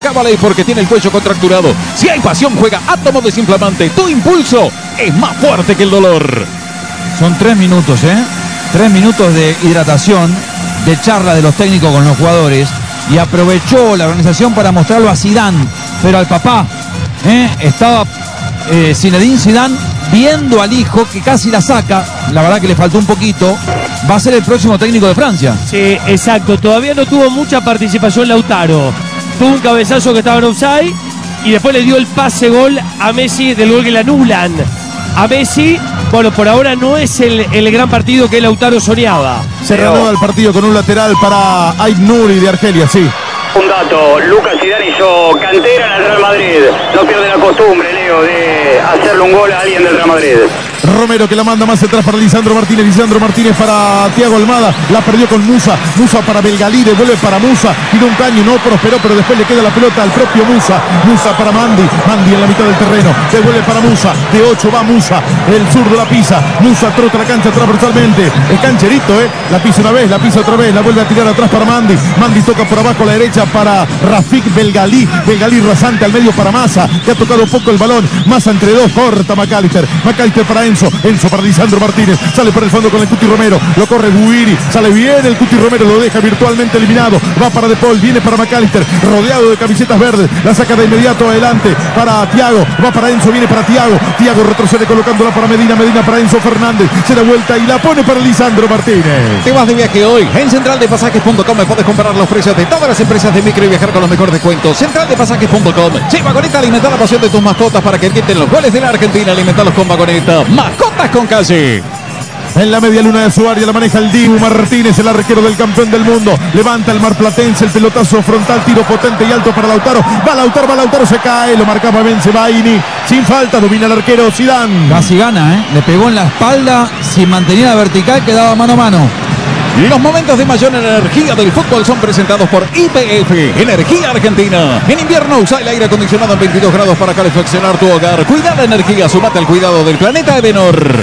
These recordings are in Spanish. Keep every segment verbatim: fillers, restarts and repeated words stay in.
Cabaley porque tiene el cuello contracturado. Si hay pasión, juega Átomo Desinflamante. Tu impulso es más fuerte que el dolor. Son tres minutos, ¿eh? Tres minutos de hidratación, de charla de los técnicos con los jugadores. Y aprovechó la organización para mostrarlo a Zidane, pero al papá. ¿eh? Estaba eh, Zinedine Zidane viendo al hijo que casi la saca. La verdad que le faltó un poquito. Va a ser el próximo técnico de Francia. Sí, exacto. Todavía no tuvo mucha participación Lautaro. Tuvo un cabezazo que estaba en offside y después le dio el pase gol a Messi del gol que le anulan. A Messi, bueno, por ahora no es el, el gran partido que Lautaro soñaba. Se reanuda el partido con un lateral para Ait Nouri de Argelia, sí. Un dato, Lucas Zidane hizo cantera en el Real Madrid. No pierde la costumbre, Leo, de hacerle un gol a alguien del Real Madrid. Romero que la manda más atrás para Lisandro Martínez. Lisandro Martínez para Thiago Almada. La perdió con Musa. Musa para Belgalí. Devuelve para Musa. Tiró un caño. No prosperó, pero después le queda la pelota al propio Musa. Musa para Mandi. Mandi en la mitad del terreno. Devuelve para Musa. De ocho va Musa. El zurdo la pisa. Musa trota la cancha transversalmente. Es cancherito, ¿eh? La pisa una vez, la pisa otra vez. La vuelve a tirar atrás para Mandi. Mandi toca por abajo a la derecha para Rafik Belgalí. Belgalí rasante al medio para Massa. Que ha tocado poco el balón. Massa entre dos. Corta McAllister. McAllister para Enzo. Enzo para Lisandro Martínez. Sale por el fondo con el Cuti Romero. Lo corre Buiri. Sale bien el Cuti Romero. Lo deja virtualmente eliminado. Va para De Paul. Viene para McAllister. Rodeado de camisetas verdes. La saca de inmediato adelante para Thiago. Va para Enzo. Viene para Thiago. Thiago retrocede colocándola para Medina. Medina para Enzo Fernández. Se da vuelta y la pone para Lisandro Martínez. Te vas de viaje hoy. En central de pasajes punto com puedes comprar los precios de todas las empresas de micro y viajar con los mejores descuentos. central de pasajes punto com. Che, Vagoneta, alimenta la pasión de tus mascotas para que quiten los goles de la Argentina. Alimentalos con Vagoneta. Mascotas con calle. En la media luna de su área la maneja el Dibu Martínez, el arquero del campeón del mundo. Levanta el marplatense, el pelotazo frontal, tiro potente y alto para Lautaro. Va Lautaro, va Lautaro, se cae, lo marcaba Bensebaini. Sin falta, domina el arquero Zidane. Casi gana, ¿eh? Le pegó en la espalda, si mantenía la vertical quedaba mano a mano. Los momentos de mayor energía del fútbol son presentados por Y P F, Energía Argentina. En invierno usa el aire acondicionado en veintidós grados para calefaccionar tu hogar. Cuida la energía, sumate al cuidado del planeta Edenor.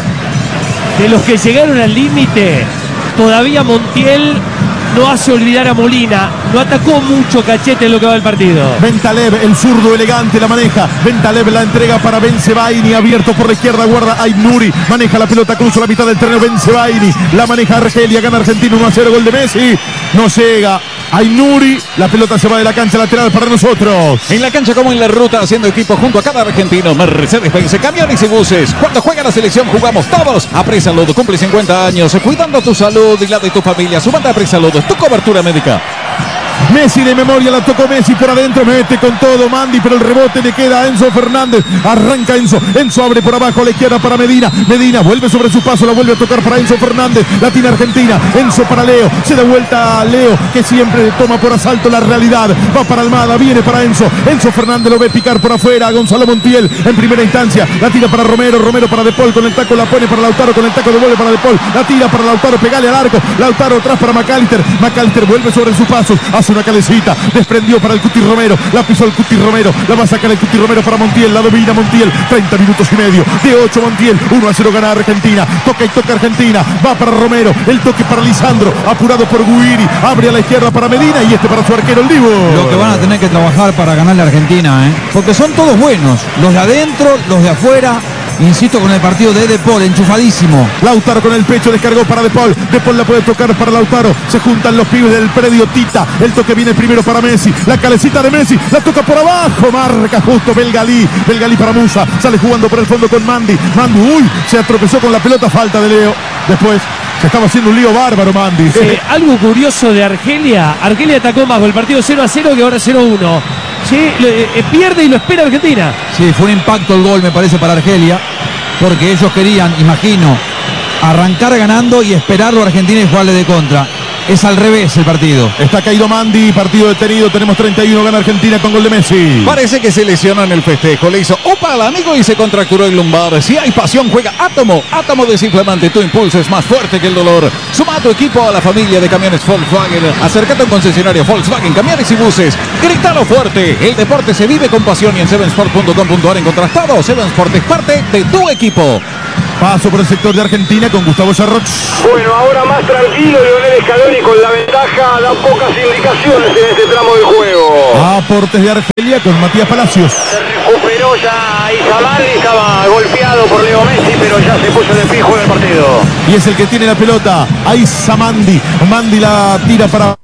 De los que llegaron al límite, todavía Montiel no hace olvidar a Molina. No atacó mucho Cachete en lo que va del partido. Bentaleb, el zurdo elegante, la maneja. Bentaleb la entrega para Bensebaini, abierto por la izquierda, guarda Ait Nouri. Maneja la pelota, cruza la mitad del terreno. Bensebaini, la maneja Argelia, gana Argentina uno a cero, gol de Messi. No llega Ait Nouri, la pelota se va de la cancha lateral para nosotros. En la cancha como en la ruta, haciendo equipo junto a cada argentino. Mercedes-Benz, camiones y buses. Cuando juega la selección, jugamos todos. Apresa Salud, cumple cincuenta años, cuidando tu salud y la de tu familia. Sumate a Apresa Salud, tu cobertura médica. Messi de memoria, la tocó Messi por adentro, mete con todo Mandi, pero el rebote le queda a Enzo Fernández. Arranca Enzo, Enzo abre por abajo a la izquierda para Medina. Medina vuelve sobre su paso, la vuelve a tocar para Enzo Fernández. La tiene Argentina, Enzo para Leo, se da vuelta a Leo, que siempre toma por asalto la realidad. Va para Almada, viene para Enzo. Enzo Fernández lo ve picar por afuera a Gonzalo Montiel en primera instancia. La tira para Romero, Romero para De Paul con el taco, la pone para Lautaro con el taco, devuelve para De Paul. La tira para Lautaro, pegale al arco. Lautaro atrás para McAllister. McAllister vuelve sobre sus pasos, hace una calecita, desprendió para el Cuti Romero, la pisó el Cuti Romero, la va a sacar el Cuti Romero para Montiel, la domina Montiel, treinta minutos y medio, de ocho Montiel, uno a cero gana Argentina, toca y toca Argentina, va para Romero, el toque para Lisandro, apurado por Guiri, abre a la izquierda para Medina y este para su arquero el Divo. Lo que van a tener que trabajar para ganar la Argentina, ¿eh? Porque son todos buenos, los de adentro, los de afuera. Insisto con el partido de De Paul, enchufadísimo. Lautaro con el pecho, descargó para De Paul. De Paul la puede tocar para Lautaro. Se juntan los pibes del predio Tita. El toque viene primero para Messi. La calecita de Messi. La toca por abajo. Marca justo Belgalí. Belgalí para Musa. Sale jugando por el fondo con Mandi. Mandi, uy, se atropezó con la pelota. Falta de Leo. Después se estaba haciendo un lío bárbaro Mandi. Eh, algo curioso de Argelia. Argelia atacó más con el partido cero a cero que ahora cero a uno. Sí, eh, pierde y lo espera Argentina. Sí, fue un impacto el gol, me parece, para Argelia, porque ellos querían, imagino, arrancar ganando y esperarlo a Argentina y jugarle de contra. Es al revés el partido. Está caído Mandi, partido detenido, tenemos treinta y uno, gana Argentina con gol de Messi. Parece que se lesionó en el festejo, le hizo opa al amigo y se contracturó el lumbar. Si hay pasión, juega Átomo, Átomo Desinflamante, tu impulso es más fuerte que el dolor. Suma a tu equipo a la familia de camiones Volkswagen. Acércate a un concesionario Volkswagen, camiones y buses. Grítalo fuerte, el deporte se vive con pasión y en seven sport punto com punto a r encontrás todo. seven Sport es parte de tu equipo. Paso por el sector de Argentina con Gustavo Yarroch. Bueno, ahora más tranquilo, Lionel Scaloni con la ventaja, da pocas indicaciones en este tramo del juego. Aportes de Argelia con Matías Palacios. Se recuperó ya Isamandi, estaba golpeado por Leo Messi, pero ya se puso de pie, juega el partido. Y es el que tiene la pelota, ahí Samandi. Mandi la tira para...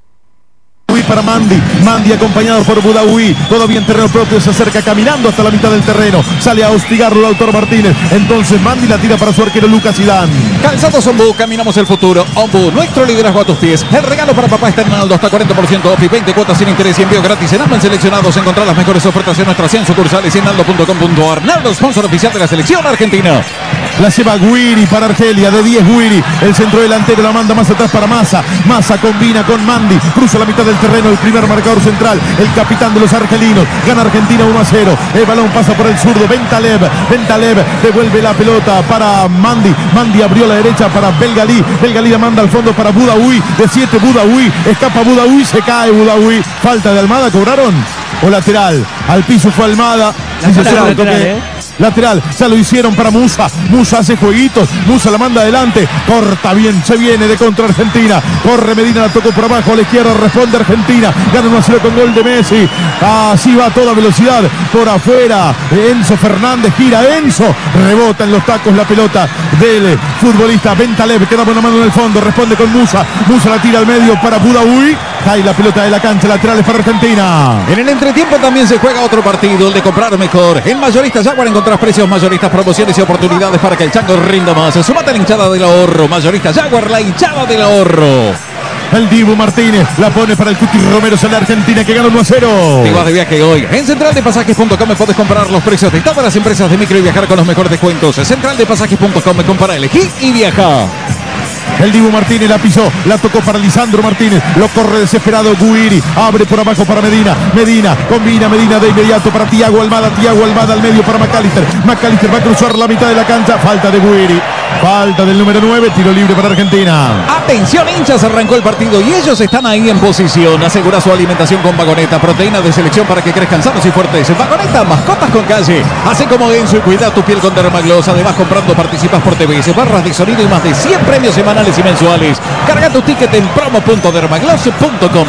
para Mandi, Mandi acompañado por Boudaoui, todavía en terreno propio, se acerca caminando hasta la mitad del terreno, sale a hostigarlo Lautaro Martínez, entonces Mandi la tira para su arquero Lucas Zidane. Calzados Ombu, caminamos el futuro. Ombu, nuestro liderazgo a tus pies. El regalo para papá está en Aldo, hasta cuarenta por ciento off y veinte cuotas sin interés y envío gratis en ambos seleccionados. Encontrar las mejores ofertas en nuestras cien sucursales y en aldo punto com punto ar. Naldo, sponsor oficial de la selección argentina. La lleva Guiri para Argelia, de diez Guiri, el centro delantero la manda más atrás para Massa, Massa combina con Mandi, cruza la mitad del terreno, el primer marcador central, el capitán de los argelinos, gana Argentina uno a cero, el balón pasa por el zurdo, Bentalev, Bentalev devuelve la pelota para Mandi, Mandi abrió la derecha para Belgalí, Belgalí la manda al fondo para Boudaoui, de siete Boudaoui, escapa Boudaoui, se cae Boudaoui, falta de Almada, ¿cobraron? O lateral, al piso fue Almada, La se lateral, toque. lateral, ¿eh? Lateral, ya lo hicieron para Musa. Musa hace jueguitos. Musa la manda adelante. Corta bien, se viene de contra Argentina. Corre Medina, la tocó por abajo a la izquierda. Responde Argentina. Gana uno a cero con gol de Messi. Así va a toda velocidad. Por afuera. Enzo Fernández gira. Enzo rebota en los tacos la pelota del futbolista Bentalev. Queda con la mano en el fondo. Responde con Musa. Musa la tira al medio para Boudaoui. Cae la pelota de la cancha. Laterales para Argentina. En el entretiempo también se juega otro partido, el de comprar mejor. En Mayorista Jaguar encontrás precios mayoristas, promociones y oportunidades para que el chango rinda más. Sumate a la hinchada del ahorro. Mayorista Jaguar, la hinchada del ahorro. El Dibu Martínez la pone para el Cuti Romero, sale Argentina que gana uno a cero. Te vas de viaje hoy. En central de pasajes punto com podés comprar los precios de todas las empresas de micro y viajar con los mejores descuentos. central de pasajes punto com, compara, elegí y viaja. El Dibu Martínez la pisó, la tocó para Lisandro Martínez, lo corre desesperado Guiri, abre por abajo para Medina, Medina, combina Medina de inmediato para Thiago Almada, Thiago Almada al medio para McAllister, McAllister va a cruzar la mitad de la cancha, falta de Guiri, falta del número nueve, tiro libre para Argentina. Atención hinchas, arrancó el partido y ellos están ahí en posición. Asegura su alimentación con Vagoneta, proteína de selección para que crezcan sanos y fuertes. Vagoneta, mascotas con calle. Hace como Enzo y cuida tu piel con Dermagloss. Además, comprando participas por T V S, barras de sonido y más de cien premios semanales y mensuales. Carga tu ticket en promo punto dermagloss punto com.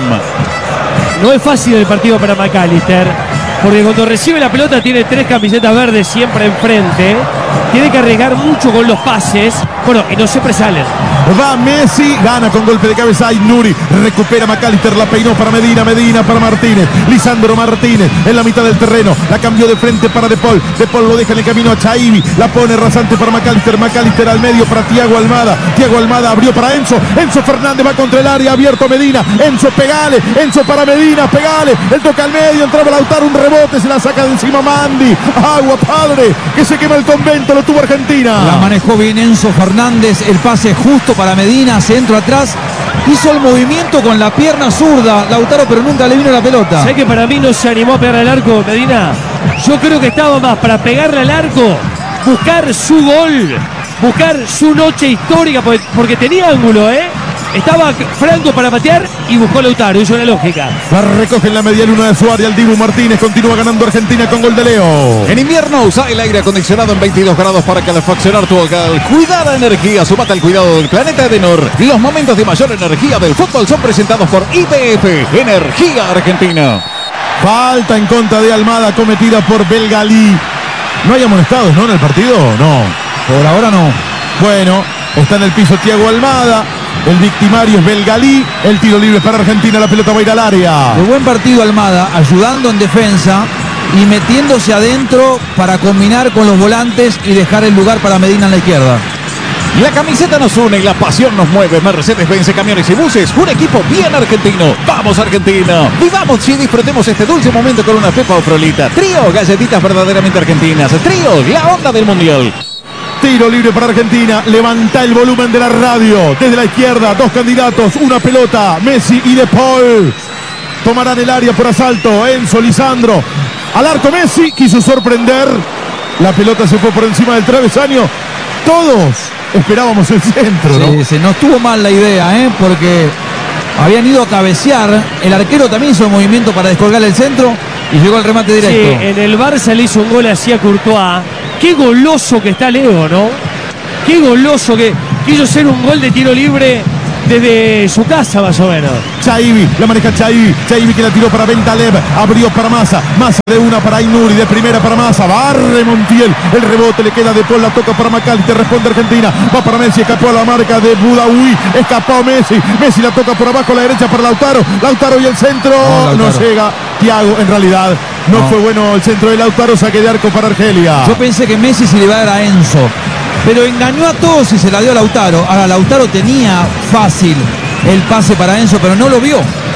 No es fácil el partido para McAllister, porque cuando recibe la pelota tiene tres camisetas verdes siempre enfrente. Tiene que arriesgar mucho con los pases. Bueno, y no siempre salen. Va Messi, gana con golpe de cabeza Aït-Nouri, recupera McAllister, la peinó para Medina, Medina para Martínez, Lisandro Martínez en la mitad del terreno, la cambió de frente para De Paul, De Paul lo deja en el camino a Chaibi, la pone rasante para McAllister, McAllister al medio para Thiago Almada, Thiago Almada abrió para Enzo, Enzo Fernández va contra el área, abierto Medina, Enzo pegale, Enzo para Medina, pegale, él toca al medio, entraba Lautaro, un rebote, se la saca de encima Mandi, agua padre, que se quema el convento, lo tuvo Argentina. La manejó bien Enzo Fernández, el pase justo para Medina, centro atrás, hizo el movimiento con la pierna zurda Lautaro, pero nunca le vino la pelota. ¿Sabes que para mí no se animó a pegar al arco, Medina? Yo creo que estaba más para pegarle al arco, buscar su gol, buscar su noche histórica, porque, porque tenía ángulo, ¿eh? Estaba franco para patear y buscó Lautaro, hizo la lógica. La recoge en la media luna de su área el Dibu Martínez, continúa ganando Argentina con gol de Leo. En invierno usa el aire acondicionado en veintidós grados para calefaccionar tu hogar. Cuidada energía, sumate al cuidado del planeta Edenor. Los momentos de mayor energía del fútbol son presentados por I P F, Energía Argentina. Falta en contra de Almada cometida por Belgalí. No hay amonestados, ¿no? En el partido, no. Por ahora no. Bueno, está en el piso Thiago Almada. El victimario es Belgalí. El tiro libre para Argentina. La pelota va a ir al área. De buen partido Almada, ayudando en defensa y metiéndose adentro para combinar con los volantes y dejar el lugar para Medina en la izquierda. La camiseta nos une y la pasión nos mueve. Mercedes-Benz Camiones y Buses, un equipo bien argentino. ¡Vamos, Argentina! Vivamos y disfrutemos este dulce momento con una pepa o frolita. Trío, galletitas verdaderamente argentinas. Trío, la onda del mundial. Tiro libre para Argentina. Levanta el volumen de la radio. Desde la izquierda, dos candidatos, una pelota. Messi y De Paul. Tomarán el área por asalto. Enzo, Lisandro. Al arco Messi. Quiso sorprender. La pelota se fue por encima del travesaño. Todos esperábamos el centro, ¿no? Sí, sí, no estuvo mal la idea, ¿eh? Porque habían ido a cabecear. El arquero también hizo el movimiento para descolgar el centro y llegó al remate directo. Sí, en el Barça le hizo un gol así a Courtois. Qué goloso que está Leo, ¿no? Qué qué goloso que quiso hacer un gol de tiro libre desde su casa más o menos. Chaibi, la maneja Chaibi, Chaibi que la tiró para Bentaleb, abrió para Massa, Massa de una para Ainuri, de primera para Massa, barre Montiel, el rebote le queda de Paul, la toca para McAllister, responde Argentina, va para Messi, escapó a la marca de Boudaoui, escapó Messi, Messi la toca por abajo a la derecha para Lautaro, Lautaro y el centro, no, no llega, Thiago en realidad, no, no fue bueno el centro de Lautaro, saque de arco para Argelia. Yo pensé que Messi se le iba a dar a Enzo, pero engañó a todos y se la dio a Lautaro. Ahora Lautaro tenía fácil el pase para Enzo, pero no lo vio.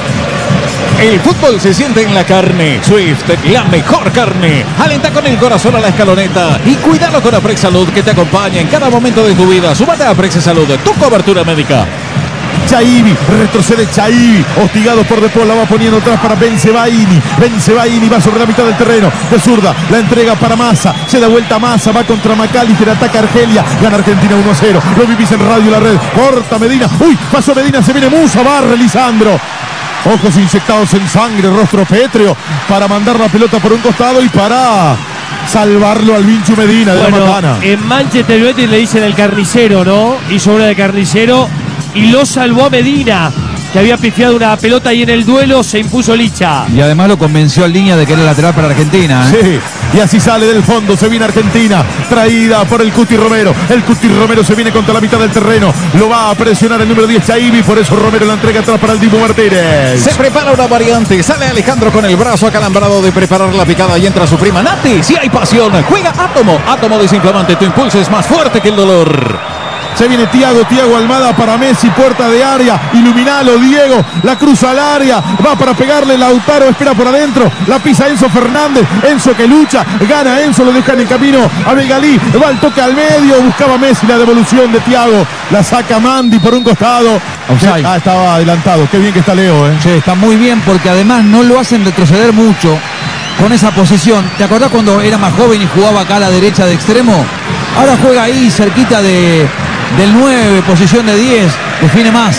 El fútbol se siente en la carne. Swift, la mejor carne. Alenta con el corazón a la escaloneta y cuídalo con Aprex Salud, que te acompaña en cada momento de tu vida. Súmate a Aprex Salud, tu cobertura médica. Chaibi, retrocede Chaibi, hostigado por De Paul, la va poniendo atrás para Bensebaini, Bensebaini va sobre la mitad del terreno, de zurda, la entrega para Massa, se da vuelta Massa, va contra McAllister, ataca Argelia, gana Argentina uno a cero, lo vivís en Radio La Red, corta Medina, uy, pasó Medina, se viene Musa, barre Lisandro. Ojos inyectados en sangre, rostro pétreo, para mandar la pelota por un costado y para salvarlo al Vinchu Medina de bueno, la macana. En Manchester United le dicen el carnicero, ¿no? Hizo obra de carnicero y lo salvó a Medina, que había pifiado una pelota y en el duelo se impuso Licha. Y además lo convenció en línea de que era lateral para Argentina, ¿eh? Sí, y así sale del fondo, se viene Argentina, traída por el Cuti Romero. El Cuti Romero se viene contra la mitad del terreno, lo va a presionar el número diez Chaibi, por eso Romero la entrega atrás para el Dibu Martínez. Se prepara una variante, sale Alejandro con el brazo acalambrado de preparar la picada y entra su prima Nati. Si hay pasión, juega Átomo, Átomo desinflamante, tu impulso es más fuerte que el dolor. Se viene Thiago, Thiago Almada para Messi, puerta de área, iluminalo Diego, la cruza al área, va para pegarle Lautaro, espera por adentro, la pisa Enzo Fernández, Enzo que lucha, gana Enzo, lo deja en el camino a Belgalí, va el toque al medio, buscaba Messi la devolución de Thiago, la saca Mandy por un costado. Offside. Ah, estaba adelantado, qué bien que está Leo, eh. Sí, está muy bien porque además no lo hacen retroceder mucho con esa posición. ¿Te acordás cuando era más joven y jugaba acá a la derecha de extremo? Ahora juega ahí cerquita de... del nueve, posición de diez, define más.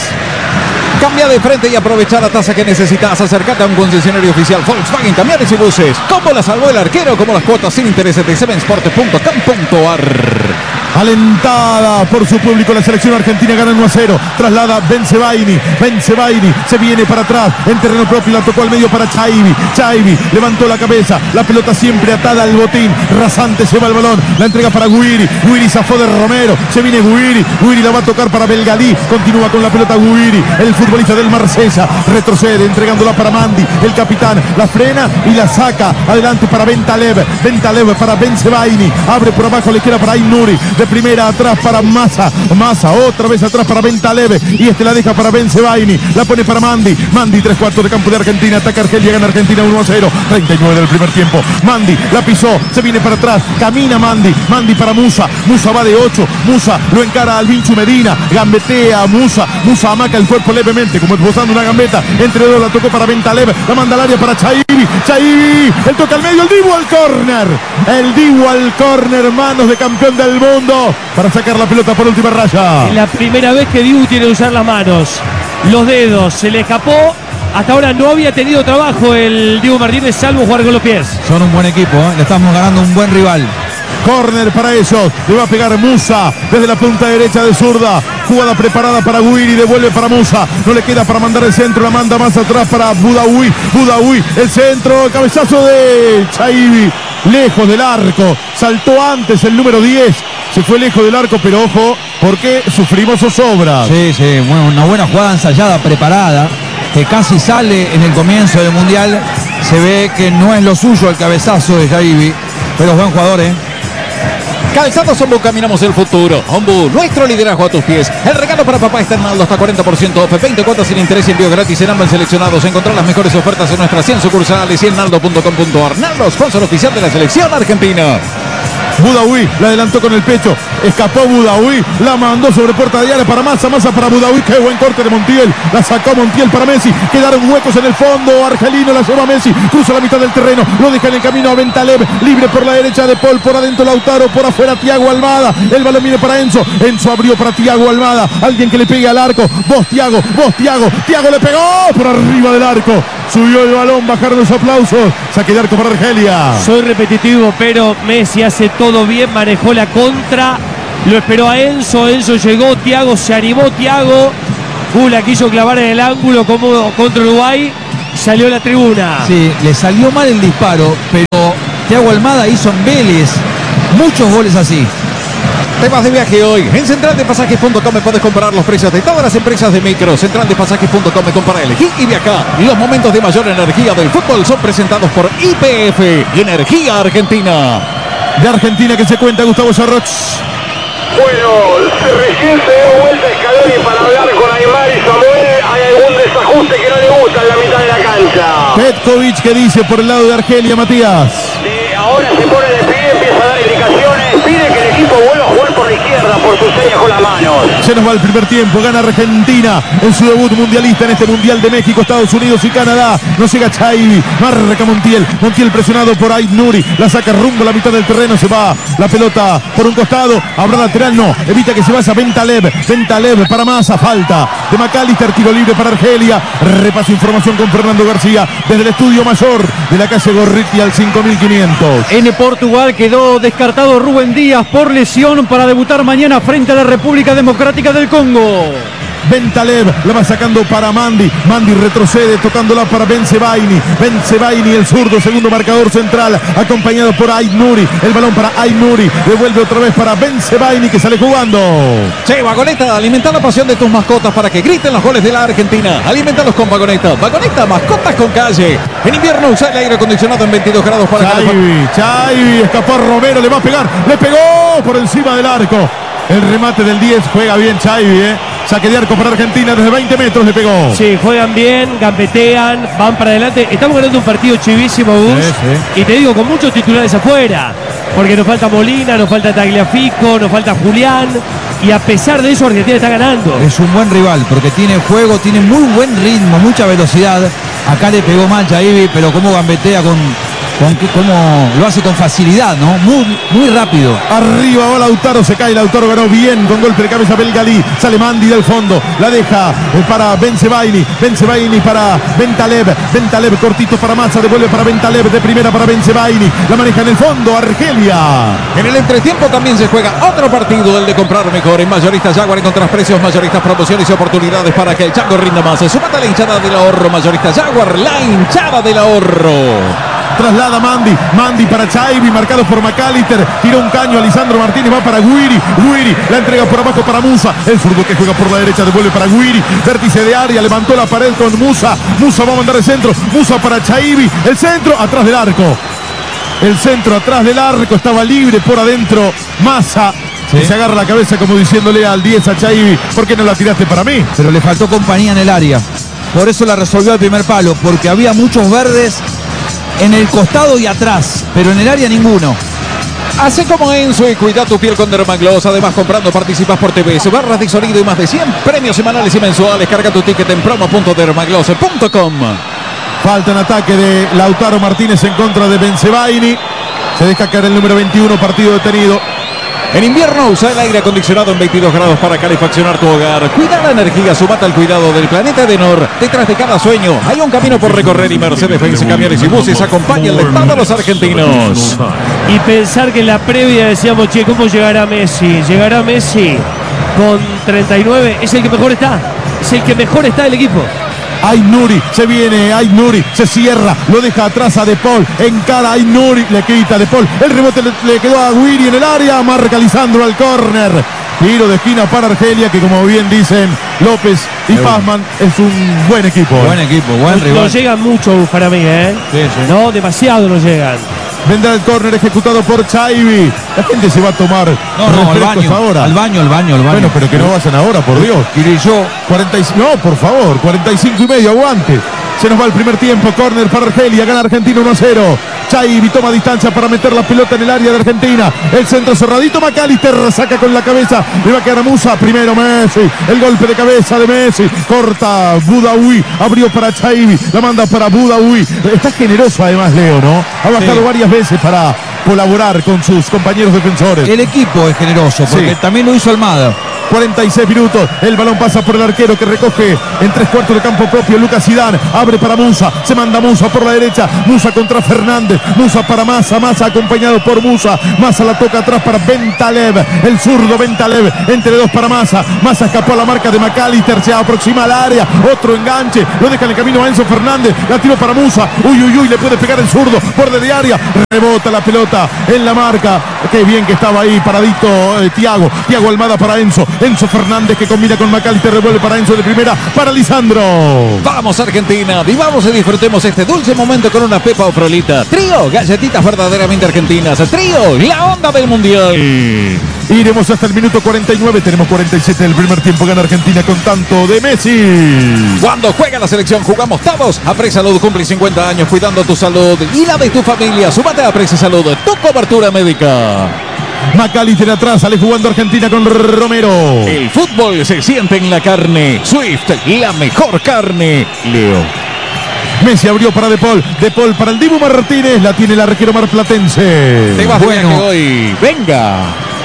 Cambia de frente y aprovecha la tasa que necesitas. Acércate a un concesionario oficial Volkswagen Camiones y Buses. ¿Cómo la salvó el arquero? Como las cuotas sin intereses de seven sport punto com punto a r. Alentada por su público, la selección argentina gana uno a cero. Traslada Bensebaini. Bensebaini se viene para atrás. En terreno propio la tocó al medio para Chaibi. Chaibi levantó la cabeza. La pelota siempre atada al botín. Rasante se va el balón. La entrega para Guiri. Guiri zafó de Romero. Se viene Guiri. Guiri la va a tocar para Belgalí. Continúa con la pelota Guiri. El futbolista del Marsella. Retrocede entregándola para Mandy. El capitán la frena y la saca. Adelante para Bentaleb. Bentaleb para Bensebaini. Abre por abajo, le queda para Ainuri. De primera atrás para Massa, Massa otra vez atrás para Bentaleb y este la deja para Bensebaini, la pone para Mandy, Mandy tres cuartos de campo de Argentina, ataca Argelia, gana Argentina uno a cero, treinta y nueve del primer tiempo, Mandy la pisó, se viene para atrás, camina Mandy, Mandy para Musa, Musa va de ocho, Musa lo encara al Vinchu Medina, gambetea a Musa, Musa amaca el cuerpo levemente como esbozando una gambeta, entre dos la tocó para Bentaleb, la manda al área para Chaibi, Chaibi, el toque al medio, el Dibu al córner, el Dibu al córner, manos de campeón del mundo para sacar la pelota por última raya. Es la primera vez que Dibu tiene que usar las manos, los dedos, se le escapó. Hasta ahora no había tenido trabajo el Dibu Martínez, salvo jugar con los pies. Son un buen equipo, ¿eh? Le estamos ganando un buen rival. Córner para ellos, le va a pegar Musa desde la punta derecha de zurda, jugada preparada para Guiri, devuelve para Musa, no le queda para mandar el centro, la manda más atrás para Boudaoui, Boudaoui, el centro, cabezazo de Chaibi, lejos del arco, saltó antes el número diez, se fue lejos del arco, pero ojo, porque sufrimos zozobra. Sí, sí, bueno, una buena jugada ensayada, preparada, que casi sale en el comienzo del Mundial, se ve que no es lo suyo el cabezazo de Chaibi, pero es buen jugador, ¿eh? Calzados Ombu, caminamos el futuro. Ombu, nuestro liderazgo a tus pies. El regalo para papá está en Naldo, hasta cuarenta por ciento off, veinte cuotas sin interés y envío gratis en ambos seleccionados. Encontrar las mejores ofertas en nuestras cien sucursales y en naldo punto com punto a r. Naldo, sponsor oficial de la selección argentina. Boudaoui la adelantó con el pecho, escapó Boudaoui, la mandó sobre puerta de área para Massa, Massa para Boudaoui, qué buen corte de Montiel, la sacó Montiel para Messi, quedaron huecos en el fondo, Argelino la lleva Messi, cruza la mitad del terreno, lo deja en el camino a Bentaleb, libre por la derecha de Paul, por adentro Lautaro, por afuera Thiago Almada, el balón viene para Enzo, Enzo abrió para Thiago Almada, alguien que le pegue al arco, vos Thiago, vos Thiago, Thiago le pegó por arriba del arco, subió el balón, bajaron los aplausos, saque de arco para Argelia. Soy repetitivo, pero Messi hace todo bien, manejó la contra Lo esperó a Enzo, Enzo llegó, Thiago se animó, Thiago. Uh, la quiso clavar en el ángulo como contra Uruguay. Salió a la tribuna. Sí, le salió mal el disparo, pero Thiago Almada hizo en Vélez muchos goles así. Te vas de viaje hoy. En central de pasajes punto com puedes comparar los precios de todas las empresas de micro. central de pasajes punto com compara, elegí y viaja. Los momentos de mayor energía del fútbol son presentados por I P F, Energía Argentina. De Argentina que se cuenta Gustavo Sarroch. Bueno, recién se dio vuelta Scaloni para hablar con Aymar y Samuel. Hay algún desajuste que no le gusta en la mitad de la cancha. Petkovic que dice por el lado de Argelia, Matías. Sí, ahora se pone de pie, empieza a dar indicaciones, pide que el equipo vuelva a jugar por la izquierda, por sus señas con las manos. Se nos va el primer tiempo, gana Argentina en su debut mundialista en este Mundial de México, Estados Unidos y Canadá. No llega Chaibi, marca Montiel, Montiel presionado por Ait Nuri, la saca rumbo a la mitad del terreno, se va la pelota por un costado, habrá lateral, no, evita que se vaya Bentaleb, Bentaleb para Massa, falta de McAllister, tiro libre para Argelia. Repaso información con Fernando García desde el estudio mayor de la calle Gorriti al cinco mil quinientos. En Portugal quedó descartado Rubén Díaz por lesión para debutar mañana frente a la República Democrática del Congo. Bentaleb la va sacando para Mandi. Mandi retrocede tocándola para Bensebaini. Bensebaini, el zurdo, segundo marcador central, acompañado por Ait Nuri. El balón para Ait Nuri. Devuelve otra vez para Bensebaini que sale jugando. Che, Vagoneta, alimenta la pasión de tus mascotas para que griten los goles de la Argentina. Alimentalos con Vagoneta. Vagoneta, mascotas con calle. En invierno usa el aire acondicionado en veintidós grados para Chaibi, Chaibi, escapó a Romero, le va a pegar. Le pegó por encima del arco. El remate del diez, juega bien Chaibi, eh. Saque de arco para Argentina desde veinte metros, le pegó. Sí, juegan bien, gambetean, van para adelante. Estamos ganando un partido chivísimo, Gus. Sí, sí. Y te digo, con muchos titulares afuera. Porque nos falta Molina, nos falta Tagliafico, nos falta Julián. Y a pesar de eso, Argentina está ganando. Es un buen rival porque tiene juego, tiene muy buen ritmo, mucha velocidad. Acá le pegó mal Chaibi, pero como gambetea con... Con, como lo hace con facilidad, ¿no? Muy, muy rápido. Arriba va Lautaro, se cae Lautaro, ganó bien con golpe de cabeza Belgalí. Sale Mandi del fondo, la deja para Bensebaini. Bensebaini para Bentaleb. Bentaleb cortito para Massa, devuelve para Bentaleb, de primera para Bensebaini. La maneja en el fondo Argelia. En el entretiempo también se juega otro partido, el de comprar mejor. En Mayoristas Jaguar encontrás precios, mayoristas promociones y oportunidades para que el chango rinda más. Sumate a la hinchada del ahorro. Mayoristas Jaguar, la hinchada del ahorro. Traslada Mandi, Mandi para Chaibi, marcado por McAllister, tira un caño a Lisandro Martínez, va para Guiri, Guiri, la entrega por abajo para Musa, el fútbol que juega por la derecha, devuelve para Guiri, vértice de área, levantó la pared con Musa, Musa va a mandar el centro, Musa para Chaibi, el centro atrás del arco, el centro atrás del arco, estaba libre por adentro, Massa. Sí. Se agarra la cabeza como diciéndole al diez a Chaibi, ¿por qué no la tiraste para mí? Pero le faltó compañía en el área, por eso la resolvió al primer palo, porque había muchos verdes en el costado y atrás, pero en el área ninguno. Hace como Enzo y cuida tu piel con Dermagloss. Además, comprando participas por T V, barras de sonido y más de cien premios semanales y mensuales. Carga tu ticket en promo punto dermagloss punto com. Falta en ataque de Lautaro Martínez en contra de Bensebaini. Se deja caer el número veintiuno, partido detenido. En invierno usa el aire acondicionado en veintidós grados para calefaccionar tu hogar. Cuida la energía, sumate al cuidado del planeta Edenor. Detrás de cada sueño hay un camino por recorrer y Mercedes-Benz Camiones y Buses acompaña el estado de los argentinos. Y pensar que en la previa decíamos, che, ¿cómo llegará Messi? Llegará Messi con treinta y nueve, es el que mejor está. Es el que mejor está del equipo. Ait Nuri, se viene Ait Nuri, se cierra, lo deja atrás a De Paul, encara a Ait Nuri, le quita De Paul, el rebote le, le quedó a Guiri en el área, marca Lisandro al córner, tiro de esquina para Argelia, que como bien dicen López y Pazman, es un buen equipo. Buen equipo, buen no, rival. no llegan mucho para mí, ¿eh? Sí, sí. No, demasiado no llegan. Vendrá el córner ejecutado por Chaibi. La gente se va a tomar No, no, al baño, ahora. al baño, al baño, al baño. Bueno, pero que no vayan ahora, por Dios. Y yo, cuarenta y cinco, no, por favor, cuarenta y cinco y medio, aguante. Se nos va el primer tiempo, córner para Argelia, gana Argentina uno a cero. Chaibi toma distancia para meter la pelota en el área de Argentina. El centro cerradito, McAllister saca con la cabeza, le va a quedar a Musa. Primero Messi, el golpe de cabeza de Messi. Corta Boudaoui, abrió para Chaibi, la manda para Boudaoui. Está generoso además Leo, ¿no? Ha bajado sí. varias veces para colaborar con sus compañeros defensores. El equipo es generoso, porque sí. también lo hizo Almada. cuarenta y seis minutos. El balón pasa por el arquero que recoge en tres cuartos de campo propio. Lucas Zidane abre para Musa. Se manda Musa por la derecha. Musa contra Fernández. Musa para Massa. Massa acompañado por Musa. Massa la toca atrás para Bentaleb. El zurdo Bentaleb. Entre dos para Massa. Massa escapó a la marca de McAllister. Se aproxima al área. Otro enganche. Lo deja en el camino a Enzo Fernández. La tiró para Musa. Uy, uy, uy. Le puede pegar el zurdo. Borde de área. Rebota la pelota en la marca. Qué bien que estaba ahí paradito eh, Thiago. Thiago Almada para Enzo. Enzo Fernández que combina con McAllister. Revuelve para Enzo de primera. Para Lisandro. Vamos Argentina. Vivamos y disfrutemos este dulce momento con una pepa o frolita. Trío. Galletitas verdaderamente argentinas. Trío. La onda del mundial. Iremos hasta el minuto cuarenta y nueve. Tenemos cuarenta y siete del primer tiempo. Gana Argentina con tanto de Messi. Cuando juega la selección, jugamos todos. Apre Salud cumple cincuenta años cuidando tu salud y la de tu familia. Súmate a Apre Salud, tu cobertura médica. McAllister atrás, sale jugando Argentina con Romero. El fútbol se siente en la carne. Swift, la mejor carne. Leo. Messi abrió para De Paul. De Paul para el Dibu Martínez. La tiene el arquero marplatense. Te vas Bueno. bueno hoy. Venga.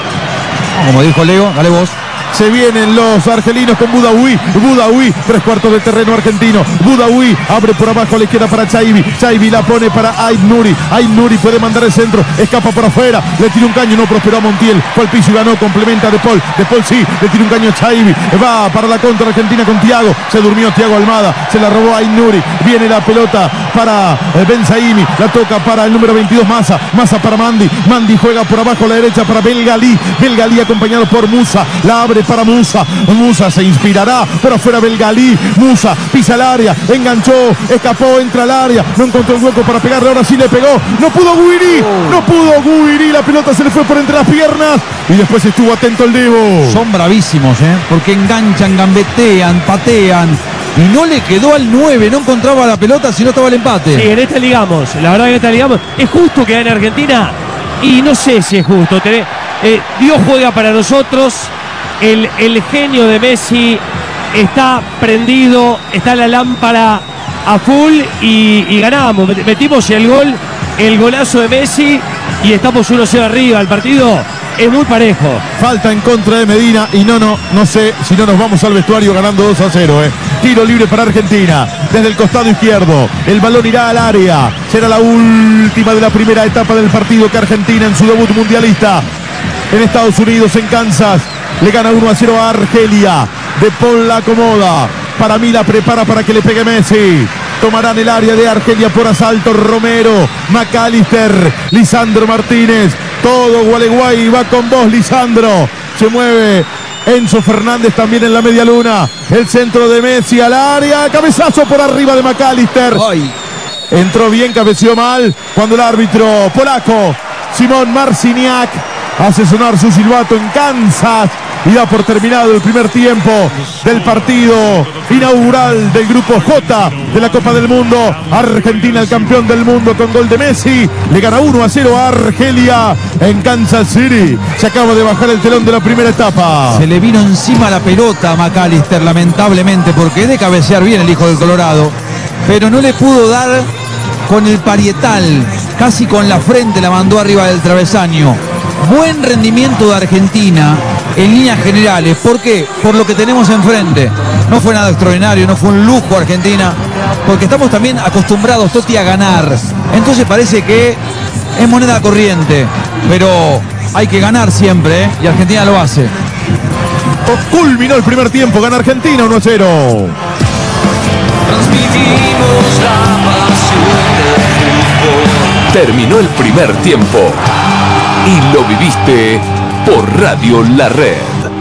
Como dijo Leo, dale vos. Se vienen los argelinos con Budaoui. Budaoui, tres cuartos de terreno argentino. Budaoui abre por abajo a la izquierda para Chaibi. Chaibi la pone para Ait Nuri. Ait Nuri puede mandar el centro. Escapa por afuera. Le tira un caño. No prosperó a Montiel. Fue al piso y ganó. Complementa a De Paul. De Paul sí. Le tira un caño a Chaibi. Va para la contra argentina con Thiago. Se durmió Thiago Almada. Se la robó Ait Nuri. Viene la pelota para Ben Saimi. La toca para el número veintidós Massa. Massa para Mandi. Mandi juega por abajo a la derecha para Belgalí. Belgalí acompañado por Musa. La abre para Musa. Musa se inspirará, pero afuera Belgalí. Musa pisa el área, enganchó, escapó, entra al área, no encontró el hueco para pegarle, ahora sí le pegó. No pudo Guiri, no pudo Guiri, la pelota se le fue por entre las piernas y después estuvo atento el Divo. Son bravísimos, ¿eh? Porque enganchan, gambetean, patean. Y no le quedó al nueve, no encontraba la pelota si no estaba el empate. Sí, en esta ligamos, la verdad que en esta ligamos. ¿Es justo que gane Argentina? Y no sé si es justo. Tener, eh, Dios juega para nosotros. El, el genio de Messi está prendido, está la lámpara a full y, y ganamos. Metimos el gol, el golazo de Messi y estamos uno cero arriba. El partido es muy parejo. Falta en contra de Medina y no, no, no sé si no nos vamos al vestuario ganando dos a cero. Eh. Tiro libre para Argentina desde el costado izquierdo. El balón irá al área. Será la última de la primera etapa del partido que Argentina en su debut mundialista en Estados Unidos, en Kansas. Le gana uno a cero a Argelia. De Paul la acomoda. Para mí la prepara para que le pegue Messi. Tomarán el área de Argelia por asalto. Romero, McAllister, Lisandro Martínez. Todo Gualeguay va con vos, Lisandro. Se mueve Enzo Fernández también en la media luna. El centro de Messi al área. Cabezazo por arriba de McAllister. Ay. Entró bien, cabeceó mal. Cuando el árbitro polaco, Simón Marciniak, hace sonar su silbato en Kansas y da por terminado el primer tiempo del partido inaugural del grupo J de la Copa del Mundo. Argentina, el campeón del mundo con gol de Messi, le gana uno a cero a Argelia en Kansas City. Se acaba de bajar el telón de la primera etapa. Se le vino encima la pelota a McAllister, lamentablemente, porque es de cabecear bien el hijo del Colorado, pero no le pudo dar con el parietal, casi con la frente la mandó arriba del travesaño. Buen rendimiento de Argentina en líneas generales. ¿Por qué? Por lo que tenemos enfrente. No fue nada extraordinario, no fue un lujo Argentina, porque estamos también acostumbrados, Toti, a ganar. Entonces parece que es moneda corriente, pero hay que ganar siempre, ¿eh? Y Argentina lo hace. Culminó el primer tiempo, gana Argentina uno a cero. Transmitimos la pasión del fútbol. Terminó el primer tiempo y lo viviste por Radio La Red.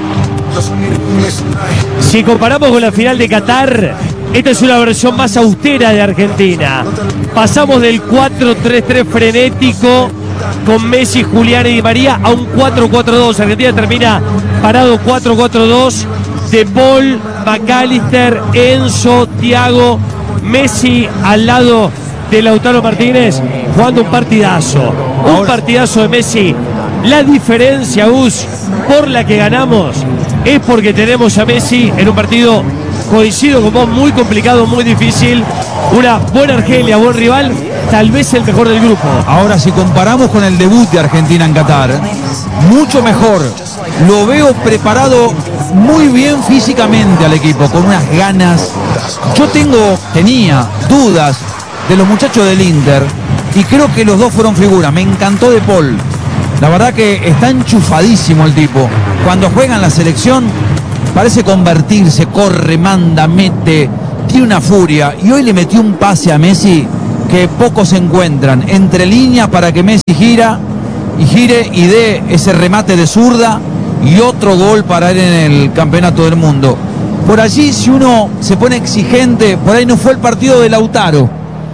Si comparamos con la final de Qatar, esta es una versión más austera de Argentina. Pasamos del cuatro tres tres frenético con Messi, Julián y Di María a un cuatro cuatro dos. Argentina termina parado cuatro cuatro dos. De Paul, McAllister, Enzo, Thiago, Messi al lado de Lautaro Martínez, jugando un partidazo. Un partidazo de Messi. La diferencia, Gus, por la que ganamos es porque tenemos a Messi en un partido, coincido con vos, muy complicado, muy difícil. Una buena Argelia, buen rival, tal vez el mejor del grupo. Ahora, si comparamos con el debut de Argentina en Qatar, mucho mejor. Lo veo preparado muy bien físicamente al equipo, con unas ganas. Yo tengo, tenía dudas de los muchachos del Inter y creo que los dos fueron figuras. Me encantó De Paul. La verdad que está enchufadísimo el tipo. Cuando juega en la selección parece convertirse, corre, manda, mete, tiene una furia. Y hoy le metió un pase a Messi que pocos se encuentran. Entre líneas para que Messi gira y gire y dé ese remate de zurda y otro gol para él en el Campeonato del Mundo. Por allí, si uno se pone exigente, por ahí no fue el partido de Lautaro.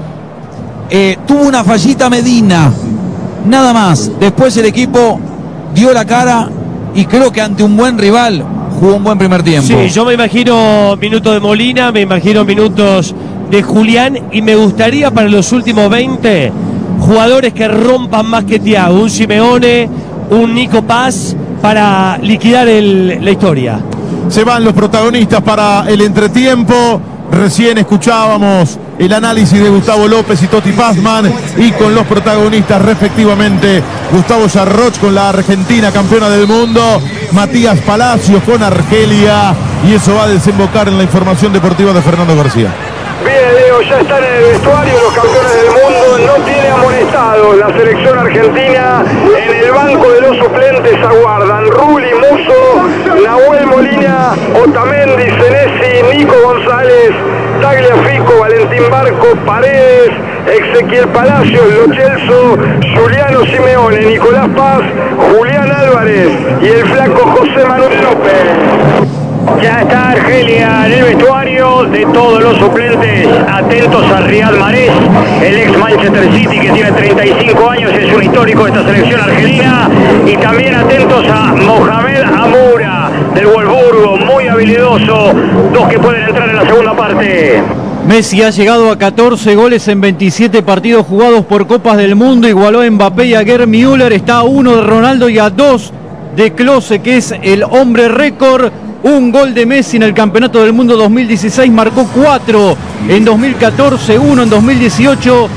Eh, tuvo una fallita Medina, nada más. Después el equipo dio la cara y creo que ante un buen rival jugó un buen primer tiempo. Sí, yo me imagino minutos de Molina, me imagino minutos de Julián y me gustaría para los últimos veinte jugadores que rompan más que Thiago, un Simeone, un Nico Paz para liquidar el, la historia. Se van los protagonistas para el entretiempo. Recién escuchábamos el análisis de Gustavo López y Totti Pazman, y con los protagonistas respectivamente Gustavo Yarroch con la Argentina campeona del mundo, Matías Palacios con Argelia, y eso va a desembocar en la información deportiva de Fernando García. Bien, Leo, ya están en el vestuario los campeones del mundo, no tiene amonestados la selección argentina. En el banco de los suplentes aguardan Rulli, Musso, Nahuel Molina, Otamendi, Senesi, Nico González, Tagliafico, Valentín Barco, Paredes, Ezequiel Palacios, Lo Celso, Juliano Simeone, Nicolás Paz, Julián Álvarez y el flaco José Manuel López. Ya está Argelia en el vestuario de todos los suplentes. Atentos a Riyad Mahrez, el ex Manchester City que tiene treinta y cinco años, es un histórico de esta selección argelina. Y también atentos a Mohamed Amoura del Wolfsburgo, muy habilidoso. Dos que pueden entrar en la segunda parte. Messi ha llegado a catorce goles en veintisiete partidos jugados por Copas del Mundo. Igualó a Mbappé y a Gerd Müller. Está a uno de Ronaldo y a dos de Klose, que es el hombre récord. Un gol de Messi en el Campeonato del Mundo dos mil dieciséis, marcó cuatro en dos mil catorce, uno en dos mil dieciocho,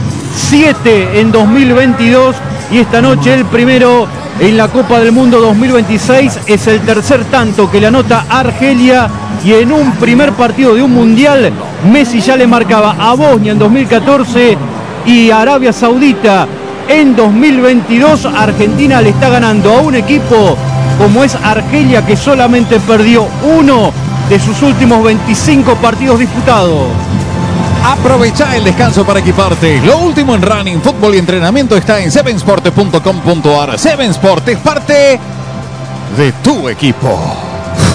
siete en dos mil veintidós y esta noche el primero en la Copa del Mundo dos mil veintiséis. Es el tercer tanto que le anota Argelia, y en un primer partido de un mundial Messi ya le marcaba a Bosnia en dos mil catorce y a Arabia Saudita en dos mil veintidós. Argentina le está ganando a un equipo como es Argelia, que solamente perdió uno de sus últimos veinticinco partidos disputados. Aprovecha el descanso para equiparte. Lo último en running, fútbol y entrenamiento está en seven sport punto com punto a r. seven Sport es parte de tu equipo.